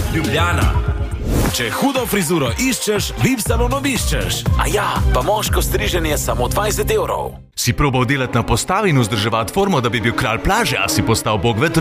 Ljubljana. Če hudo frizuro iščeš, VIP salon obiščeš. A ja, pa moško striženje samo 20 €. Si probal delati na postavi in vzdrževati formo, da bi bil kralj plaže, a si postal bog vetra?